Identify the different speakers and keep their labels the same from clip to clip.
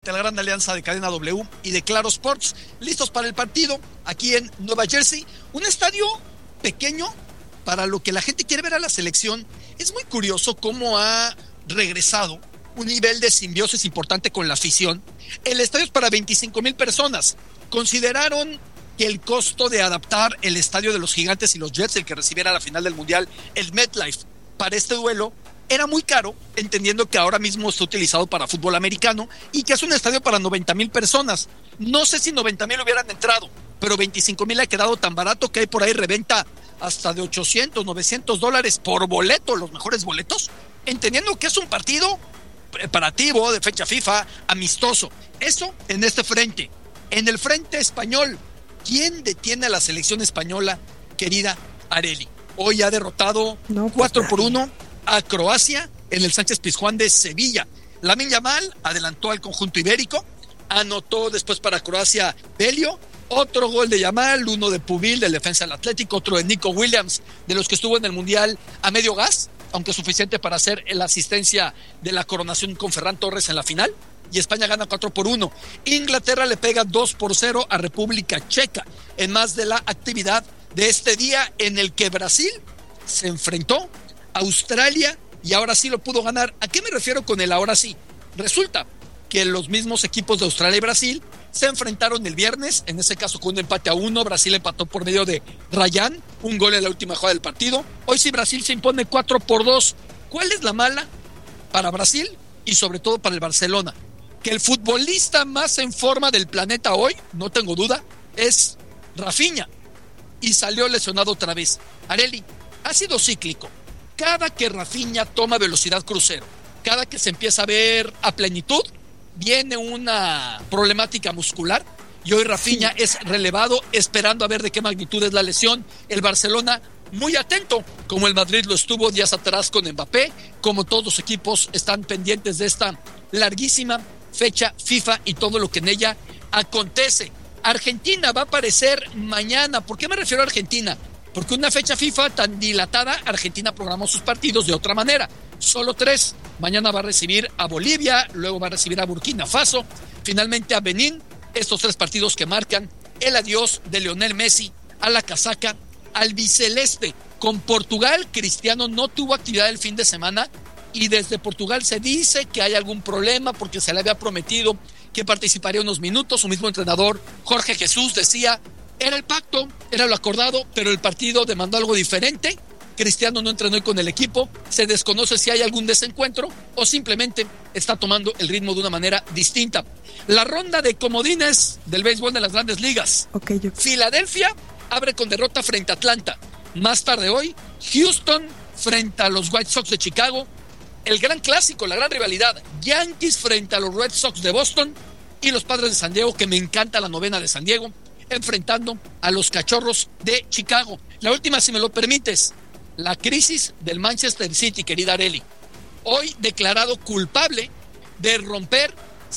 Speaker 1: de la gran alianza de Cadena W y de Claro Sports, listos para el partido aquí en Nueva Jersey, un estadio pequeño para lo que la gente quiere ver a la selección. Es muy curioso cómo ha regresado un nivel de simbiosis importante con la afición. El estadio es para 25,000 personas. Consideraron que el costo de adaptar el estadio de los Gigantes y los Jets, el que recibiera la final del Mundial, el MetLife, para este duelo, era muy caro, entendiendo que ahora mismo está utilizado para fútbol americano y que es un estadio para 90,000 personas. No sé si 90,000 hubieran entrado, pero 25,000 ha quedado tan barato que hay por ahí reventa hasta de $800, $900 por boleto, los mejores boletos, entendiendo que es un partido preparativo de fecha FIFA, amistoso. Eso en este frente. En el frente español, ¿quién detiene a la selección española, querida Arely? Hoy ha derrotado 4-1 a Croacia en el Sánchez Pizjuán de Sevilla. Lamine Yamal adelantó al conjunto ibérico, anotó después para Croacia Belio, otro gol de Yamal, uno de Pubil, del defensa del Atlético, otro de Nico Williams, de los que estuvo en el Mundial a medio gas, aunque suficiente para hacer la asistencia de la coronación con Ferran Torres en la final, y España gana 4-1. Inglaterra le pega 2-0 a República Checa, en más de la actividad de este día en el que Brasil se enfrentó a Australia y ahora sí lo pudo ganar. ¿A qué me refiero con el ahora sí? Resulta que los mismos equipos de Australia y Brasil se enfrentaron el viernes, en ese caso con un empate a 1, Brasil empató por medio de Rayán, un gol en la última jugada del partido. Hoy sí Brasil se impone 4-2. ¿Cuál es la mala para Brasil y sobre todo para el Barcelona? Que el futbolista más en forma del planeta hoy, no tengo duda, es Rafinha, y salió lesionado otra vez. Arely, ha sido cíclico. Cada que Rafinha toma velocidad crucero, cada que se empieza a ver a plenitud, viene una problemática muscular y hoy Rafinha es relevado, esperando a ver de qué magnitud es la lesión. El Barcelona muy atento, como el Madrid lo estuvo días atrás con Mbappé, como todos los equipos están pendientes de esta larguísima fecha FIFA y todo lo que en ella acontece. Argentina va a aparecer mañana. ¿Por qué me refiero a Argentina? Porque una fecha FIFA tan dilatada, Argentina programó sus partidos de otra manera. Solo 3. Mañana va a recibir a Bolivia, luego va a recibir a Burkina Faso, finalmente a Benín. Estos 3 partidos que marcan el adiós de Lionel Messi a la casaca albiceleste. Con Portugal, Cristiano no tuvo actividad el fin de semana y desde Portugal se dice que hay algún problema porque se le había prometido que participaría unos minutos. Su mismo entrenador, Jorge Jesús, decía: era el pacto, era lo acordado, pero el partido demandó algo diferente. Cristiano no entrenó con el equipo, se desconoce si hay algún desencuentro o simplemente está tomando el ritmo de una manera distinta. La ronda de comodines del béisbol de las grandes ligas. Filadelfia abre con derrota frente a Atlanta. Más tarde hoy, Houston frente a los White Sox de Chicago. El gran clásico, la gran rivalidad, Yankees frente a los Red Sox de Boston y los Padres de San Diego, que me encanta la novena de San Diego, enfrentando a los Cachorros de Chicago. La última, si me lo permites, la crisis del Manchester City, querida Arely. Hoy declarado culpable de romper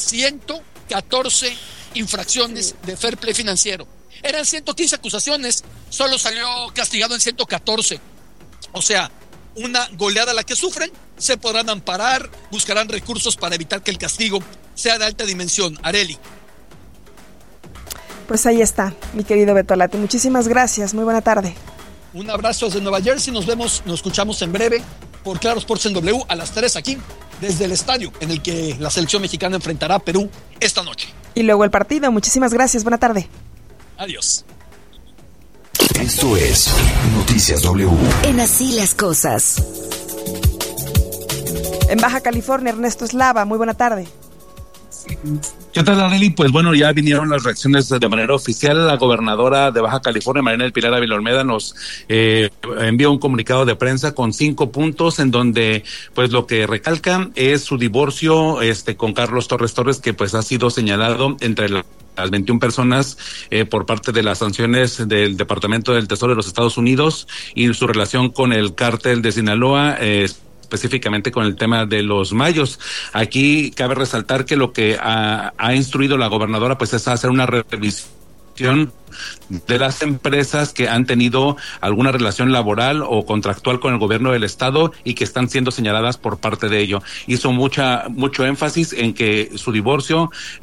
Speaker 1: 114 infracciones de fair play financiero. Eran 115 acusaciones, solo salió castigado en 114. O sea, una goleada a la que sufren. Se podrán amparar, buscarán recursos para evitar que el castigo sea de alta dimensión. Arely.
Speaker 2: Pues ahí está, mi querido Beto Lati. Muchísimas gracias, muy buena tarde.
Speaker 1: Un abrazo desde Nueva Jersey, nos escuchamos en breve por Claro Sports en W a las 3 aquí, desde el estadio en el que la selección mexicana enfrentará a Perú esta noche.
Speaker 2: Y luego el partido, muchísimas gracias, buena tarde.
Speaker 1: Adiós.
Speaker 3: Esto es Noticias W.
Speaker 4: En Así las Cosas.
Speaker 2: En Baja California, Ernesto Eslava, muy buena tarde.
Speaker 5: ¿Qué tal, Arely? Pues bueno, ya vinieron las reacciones de manera oficial. La gobernadora de Baja California, Marina del Pilar Ávila Olmeda, nos envió un comunicado de prensa con 5 puntos en donde pues lo que recalca es su divorcio con Carlos Torres, que pues ha sido señalado entre las 21 personas por parte de las sanciones del Departamento del Tesoro de los Estados Unidos y su relación con el cártel de Sinaloa, específicamente con el tema de los mayos. Aquí cabe resaltar que lo que ha instruido la gobernadora pues es hacer una revisión de las empresas que han tenido alguna relación laboral o contractual con el gobierno del estado y que están siendo señaladas por parte de ello. Hizo mucho énfasis en que su divorcio